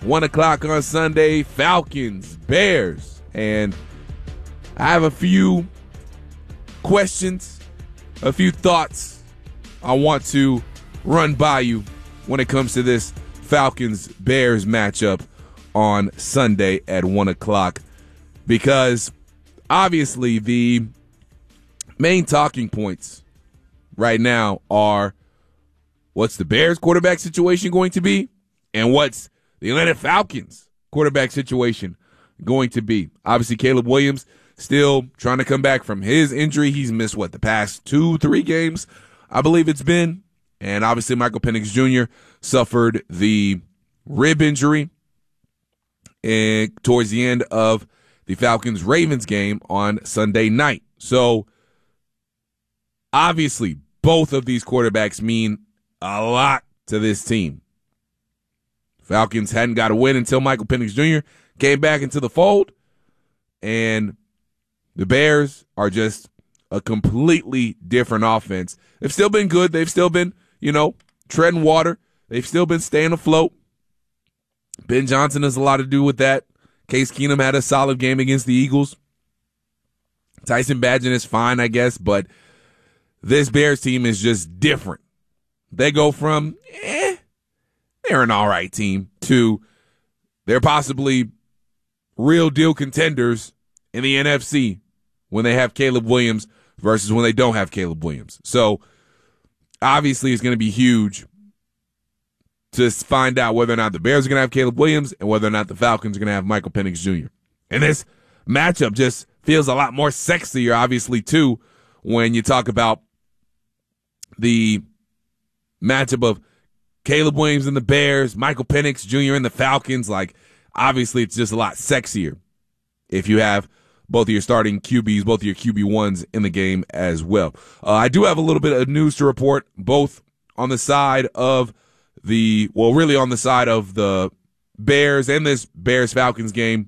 1 o'clock on Sunday, Falcons, Bears. And I have a few questions, a few thoughts I want to run by you when it comes to this Falcons-Bears matchup on Sunday at 1 o'clock. Because obviously the main talking points right now are what's the Bears quarterback situation going to be and what's the Atlanta Falcons quarterback situation going to be. Obviously, Caleb Williams still trying to come back from his injury. He's missed, the past 2-3 games, I believe it's been. And obviously, Michael Penix Jr. suffered the rib injury towards the end of the Falcons-Ravens game on Sunday night. So, obviously, both of these quarterbacks mean a lot to this team. Falcons hadn't got a win until Michael Penix Jr. came back into the fold. And the Bears are just a completely different offense. They've still been good. They've still been, treading water. They've still been staying afloat. Ben Johnson has a lot to do with that. Case Keenum had a solid game against the Eagles. Tyson Bagent is fine, I guess, but this Bears team is just different. They go from, they're an all right team, to they're possibly real deal contenders in the NFC when they have Caleb Williams versus when they don't have Caleb Williams. So obviously it's going to be huge to find out whether or not the Bears are going to have Caleb Williams and whether or not the Falcons are going to have Michael Penix Jr. And this matchup just feels a lot more sexier, obviously, too, when you talk about the matchup of Caleb Williams and the Bears, Michael Penix Jr. and the Falcons. Like, obviously, it's just a lot sexier if you have both of your starting QBs, both of your QB1s in the game as well. I do have a little bit of news to report, both on the side of really on the side of the Bears and this Bears-Falcons game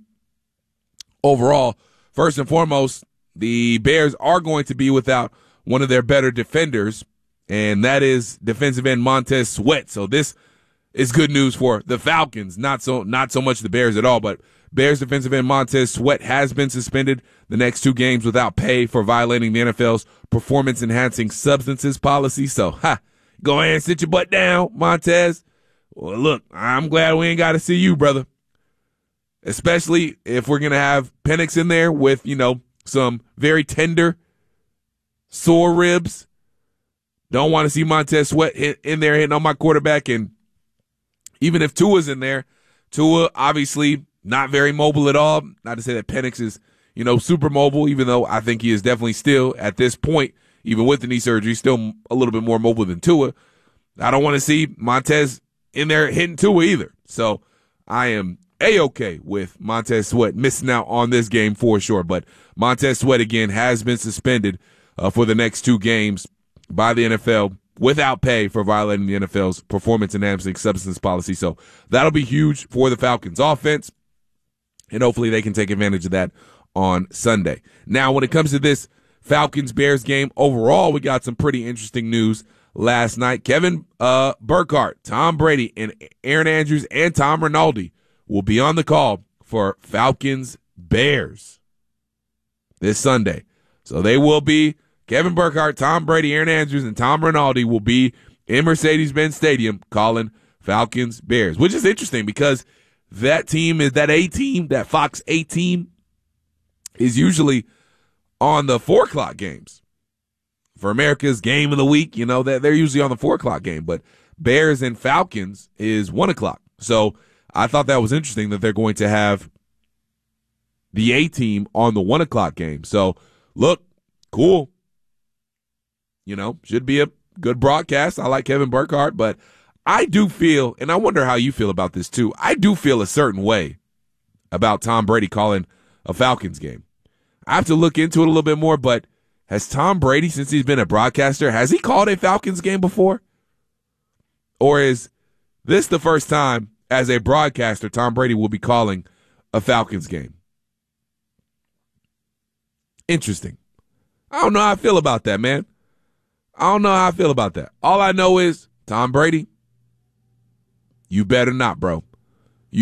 overall. First and foremost, the Bears are going to be without one of their better defenders, and that is defensive end Montez Sweat. So this is good news for the Falcons, not so much the Bears at all, but Bears defensive end Montez Sweat has been suspended the next 2 games without pay for violating the NFL's performance-enhancing substances policy. So, go ahead and sit your butt down, Montez. Well, look, I'm glad we ain't got to see you, brother. Especially if we're going to have Penix in there with, some very tender, sore ribs. Don't want to see Montez Sweat in there hitting on my quarterback. And even if Tua's in there, Tua obviously not very mobile at all. Not to say that Penix is, super mobile, even though I think he is definitely still, at this point, even with the knee surgery, still a little bit more mobile than Tua. I don't want to see Montez in there hitting Tua either. So I am A-okay with Montez Sweat missing out on this game for sure. But Montez Sweat, again, has been suspended for the next 2 games by the NFL without pay for violating the NFL's performance-enhancing substance policy. So that'll be huge for the Falcons offense, and hopefully they can take advantage of that on Sunday. Now, when it comes to this Falcons-Bears game overall, we got some pretty interesting news last night. Kevin Burkhardt, Tom Brady, and Aaron Andrews and Tom Rinaldi will be on the call for Falcons-Bears this Sunday. So they will be Kevin Burkhardt, Tom Brady, Aaron Andrews, and Tom Rinaldi will be in Mercedes-Benz Stadium calling Falcons-Bears, which is interesting because that team is that A-team, that Fox A-team is usually on the 4 o'clock games. For America's game of the week, that they're usually on the 4 o'clock game, but Bears and Falcons is 1 o'clock. So I thought that was interesting that they're going to have the A-team on the 1 o'clock game. So look, cool. Should be a good broadcast. I like Kevin Burkhardt, but I do feel, and I wonder how you feel about this too, I do feel a certain way about Tom Brady calling a Falcons game. I have to look into it a little bit more, but has Tom Brady, since he's been a broadcaster, has he called a Falcons game before? Or is this the first time as a broadcaster Tom Brady will be calling a Falcons game? Interesting. I don't know how I feel about that, man. I don't know how I feel about that. All I know is, Tom Brady, you better not, bro.